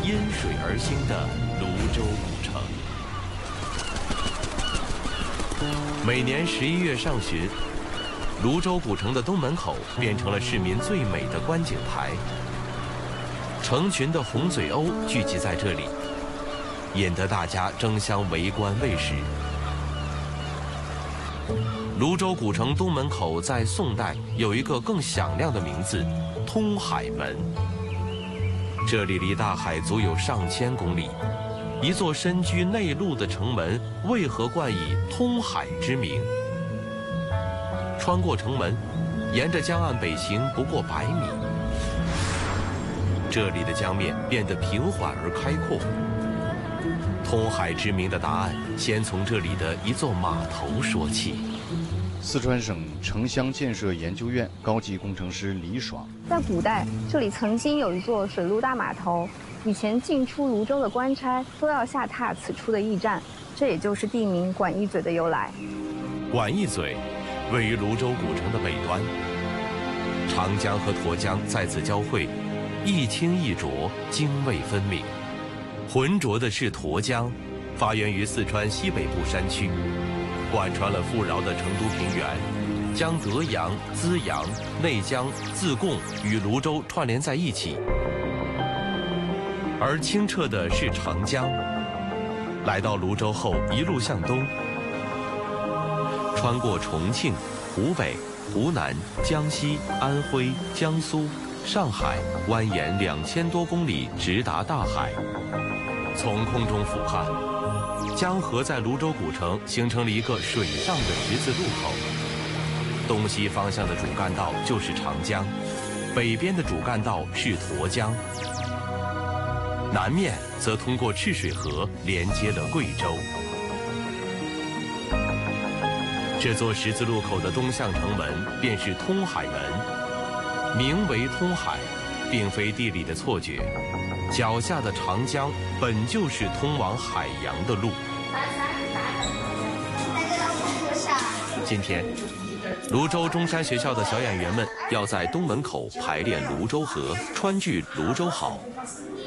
因水而兴的泸州古城。每年11月上旬，泸州古城的东门口变成了市民最美的观景台，成群的红嘴鸥聚集在这里，引得大家争相围观喂食。泸州古城东门口在宋代有一个更响亮的名字——通海门。这里离大海足有上千公里，一座身居内陆的城门为何冠以通海之名？穿过城门，沿着江岸北行不过100米，这里的江面变得平缓而开阔。通海之名的答案，先从这里的一座码头说起。 四川省城乡建设研究院高级工程师李爽， 在古代，这里曾经有一座水陆大码头，以前进出泸州的官差都要下榻此处的驿站，这也就是地名管驿嘴的由来。 管驿嘴位于泸州古城的北端，长江和沱江在此交汇，一清一浊，泾渭分明。浑浊的是沱江，发源于四川西北部山区，贯穿了富饶的成都平原，将德阳、资阳、内江、自贡与泸州串联在一起。而清澈的是长江，来到泸州后一路向东，穿过重庆、湖北、湖南、江西、安徽、江苏、上海，蜿蜒2000多公里，直达大海。从空中俯瞰，江河在泸州古城形成了一个水上的十字路口。东西方向的主干道就是长江，北边的主干道是沱江，南面则通过赤水河连接了贵州。这座十字路口的东向城门便是通海门，名为通海，并非地理的错觉。脚下的长江本就是通往海洋的路。今天，泸州中山学校的小演员们要在东门口排练泸州河，川剧《泸州好》。